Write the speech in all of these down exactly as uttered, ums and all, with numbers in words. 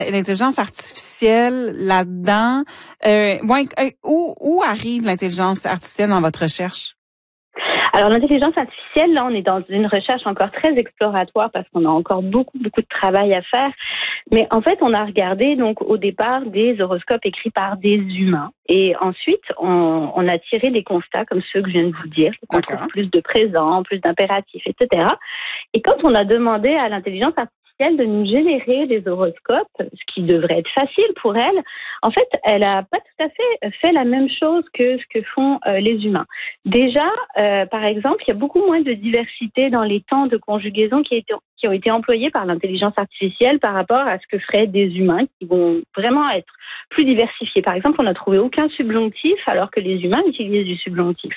l'intelligence artificielle là-dedans. Euh, ouais, où, où arrive l'intelligence artificielle dans votre recherche? Alors, l'intelligence artificielle, là, on est dans une recherche encore très exploratoire parce qu'on a encore beaucoup, beaucoup de travail à faire. Mais en fait, on a regardé, donc, au départ, des horoscopes écrits par des humains. Et ensuite, on, on a tiré des constats comme ceux que je viens de vous dire. On trouve plus de présents, plus d'impératifs, et cetera. Et quand on a demandé à l'intelligence artificielle de nous générer des horoscopes, ce qui devrait être facile pour elle, en fait, elle a pas tout à fait fait la même chose que ce que font euh, les humains. Déjà, euh, par exemple, il y a beaucoup moins de diversité dans les temps de conjugaison qui, été, qui ont été employés par l'intelligence artificielle par rapport à ce que feraient des humains qui vont vraiment être plus diversifiés. Par exemple, on n'a trouvé aucun subjonctif alors que les humains utilisent du subjonctif.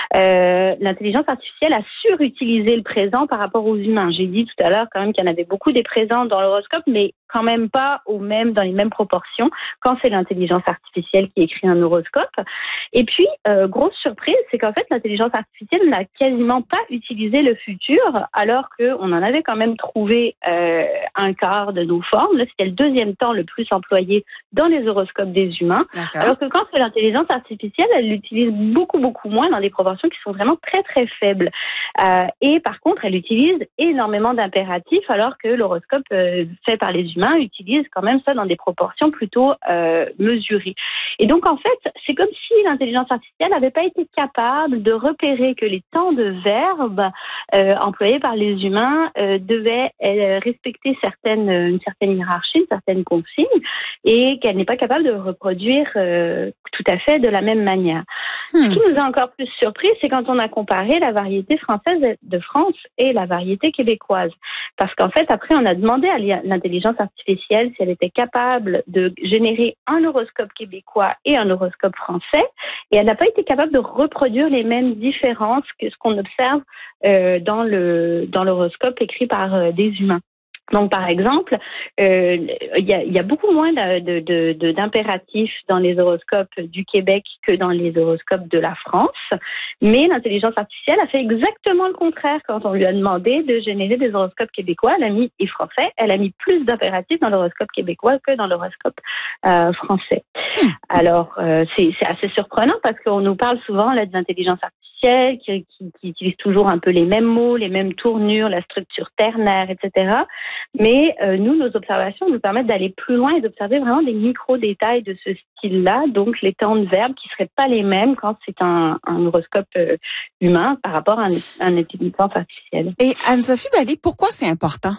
Euh, l'intelligence artificielle a surutilisé le présent par rapport aux humains. J'ai dit tout à l'heure quand même qu'il y en avait beaucoup des présents dans l'horoscope, mais quand même pas au même, dans les mêmes proportions quand c'est l'intelligence artificielle qui écrit un horoscope. Et puis, euh, grosse surprise, c'est qu'en fait, l'intelligence artificielle n'a quasiment pas utilisé le futur, alors qu'on en avait quand même trouvé euh, un quart de nos formes. Là, c'était le deuxième temps le plus employé dans les horoscopes des humains. D'accord. Alors que quand c'est l'intelligence artificielle, elle l'utilise beaucoup, beaucoup moins dans des proportions qui sont vraiment très, très faibles. Euh, et par contre, elle utilise énormément d'impératifs, alors que l'horoscope euh, fait par les humains utilise quand même ça dans des proportions plutôt euh, mesurées. Et donc, en fait, c'est comme si l'intelligence artificielle n'avait pas été capable de repérer que les temps de verbe euh, employés par les humains euh, devaient euh, respecter certaines, une certaine hiérarchie, une certaine consigne, et qu'elle n'est pas capable de reproduire euh, tout à fait de la même manière. Hmm. Ce qui nous a encore plus surpris, c'est quand on a comparé la variété française de France et la variété québécoise. Parce qu'en fait, après, on a demandé à l'intelligence artificielle si elle était capable de générer un horoscope québécois et un horoscope français, et elle n'a pas été capable de reproduire les mêmes différences que ce qu'on observe euh, dans le dans l'horoscope écrit par euh, des humains. Donc, par exemple, euh, il y a, y a beaucoup moins de, de, de, d'impératifs dans les horoscopes du Québec que dans les horoscopes de la France. Mais l'intelligence artificielle a fait exactement le contraire quand on lui a demandé de générer des horoscopes québécois. Elle a mis, et français, elle a mis plus d'impératifs dans l'horoscope québécois que dans l'horoscope euh, français. Mmh. Alors, euh, c'est, c'est assez surprenant parce qu'on nous parle souvent là, de l'intelligence artificielle qui, qui, qui utilise toujours un peu les mêmes mots, les mêmes tournures, la structure ternaire, et cetera. Mais euh, nous, nos observations nous permettent d'aller plus loin et d'observer vraiment des micro-détails de ce style-là, donc les temps de verbe qui ne seraient pas les mêmes quand c'est un, un horoscope euh, humain par rapport à un, un intelligence artificielle. Et Anne-Sophie Bally, pourquoi c'est important?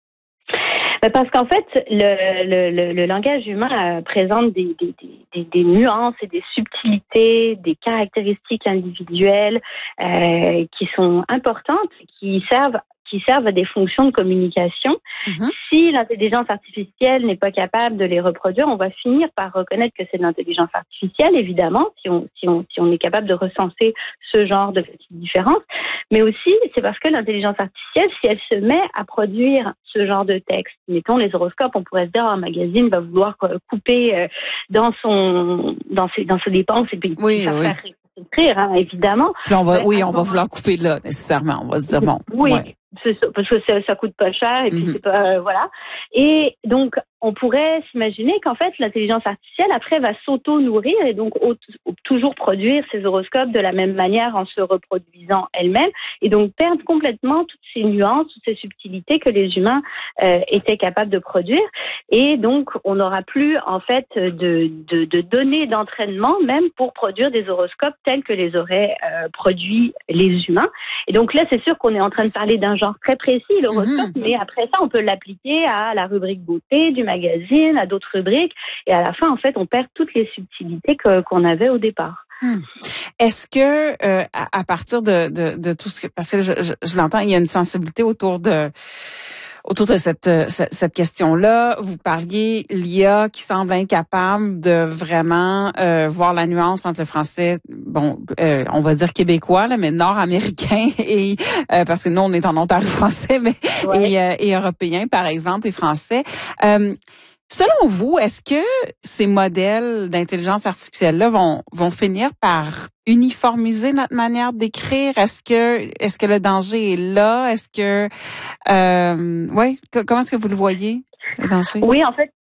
Parce qu'en fait, le, le, le, le langage humain euh, présente des, des, des, des nuances et des subtilités, des caractéristiques individuelles euh, qui sont importantes, qui servent qui servent à des fonctions de communication. Mm-hmm. Si l'intelligence artificielle n'est pas capable de les reproduire, on va finir par reconnaître que c'est de l'intelligence artificielle, évidemment, si on, si on, si on est capable de recenser ce genre de petites différences. Mais aussi, c'est parce que l'intelligence artificielle, si elle se met à produire ce genre de texte, mettons les horoscopes, on pourrait se dire, un magazine va vouloir couper dans son, dans ses, dans ses dépenses et puis oui, faire oui. faire écrire, hein, évidemment. Puis on va, oui, on va vouloir couper là, nécessairement. On va se dire, bon. Oui. Ouais. C'est ça, parce que ça, ça coûte pas cher et puis mm-hmm. c'est pas euh, voilà. Et donc on pourrait s'imaginer qu'en fait l'intelligence artificielle après va s'auto-nourrir et donc au, au, toujours produire ses horoscopes de la même manière en se reproduisant elle-même et donc perdre complètement toutes ces nuances, toutes ces subtilités que les humains euh, étaient capables de produire. Et donc on n'aura plus en fait de, de, de données d'entraînement même pour produire des horoscopes tels que les auraient euh, produits les humains. Et donc là c'est sûr qu'on est en train de parler d'un genre très précis, l'horoscope, mmh. mais après ça, on peut l'appliquer à la rubrique beauté du magazine, à d'autres rubriques, et à la fin, en fait, on perd toutes les subtilités que, qu'on avait au départ. Mmh. Est-ce que, euh, à, à partir de, de, de tout ce que, parce que je, je, je l'entends, il y a une sensibilité autour de autour de cette, cette, cette question-là. Vous parliez l'I A qui semble incapable de vraiment euh, voir la nuance entre le français, bon, euh, on va dire québécois, là, mais nord-américain et euh, parce que nous on est en Ontario français, mais ouais. et, euh, et européen par exemple et français. Euh, Selon vous, est-ce que ces modèles d'intelligence artificielle-là vont vont finir par uniformiser notre manière d'écrire? Est-ce que est-ce que le danger est là? Est-ce que euh, ouais, comment est-ce que vous le voyez, le danger? Oui, en fait,